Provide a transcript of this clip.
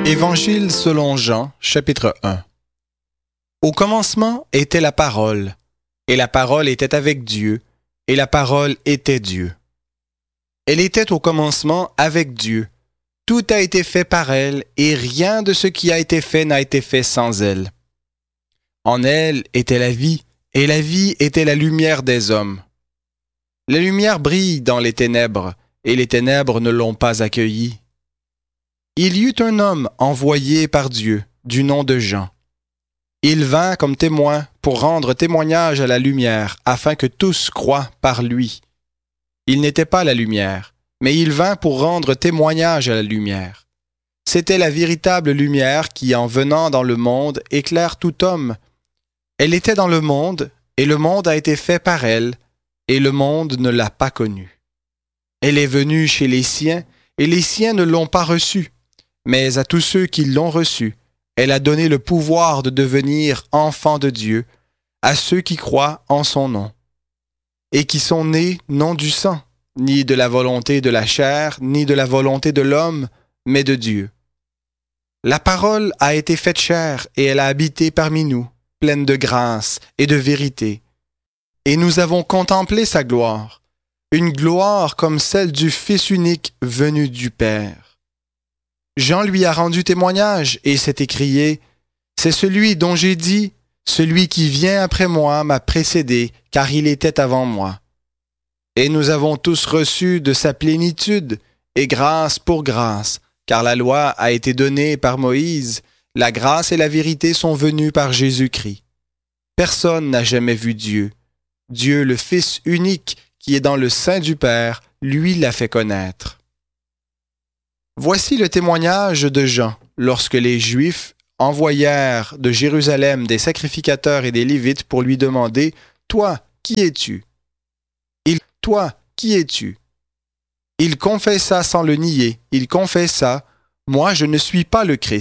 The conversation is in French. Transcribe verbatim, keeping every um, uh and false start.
Évangile selon Jean, chapitre un. Au commencement était la parole, et la parole était avec Dieu, et la parole était Dieu. Elle était au commencement avec Dieu. Tout a été fait par elle, et rien de ce qui a été fait n'a été fait sans elle. En elle était la vie, et la vie était la lumière des hommes. La lumière brille dans les ténèbres, et les ténèbres ne l'ont pas accueillie. Il y eut un homme envoyé par Dieu, du nom de Jean. Il vint comme témoin pour rendre témoignage à la lumière, afin que tous croient par lui. Il n'était pas la lumière, mais il vint pour rendre témoignage à la lumière. C'était la véritable lumière qui, en venant dans le monde, éclaire tout homme. Elle était dans le monde, et le monde a été fait par elle, et le monde ne l'a pas connue. Elle est venue chez les siens, et les siens ne l'ont pas reçue. Mais à tous ceux qui l'ont reçue, elle a donné le pouvoir de devenir enfants de Dieu, à ceux qui croient en son nom, et qui sont nés non du sang, ni de la volonté de la chair, ni de la volonté de l'homme, mais de Dieu. La parole a été faite chair, et elle a habité parmi nous, pleine de grâce et de vérité. Et nous avons contemplé sa gloire, une gloire comme celle du Fils unique venu du Père. Jean lui a rendu témoignage et s'est écrié « C'est celui dont j'ai dit, celui qui vient après moi m'a précédé, car il était avant moi. » Et nous avons tous reçu de sa plénitude, et grâce pour grâce, car la loi a été donnée par Moïse, la grâce et la vérité sont venues par Jésus-Christ. Personne n'a jamais vu Dieu. Dieu, le Fils unique, qui est dans le sein du Père, lui l'a fait connaître. Voici le témoignage de Jean, lorsque les Juifs envoyèrent de Jérusalem des sacrificateurs et des Lévites pour lui demander « Toi, qui es-tu » Il « Toi, qui es-tu » Il confessa sans le nier, il confessa « Moi, je ne suis pas le Christ ».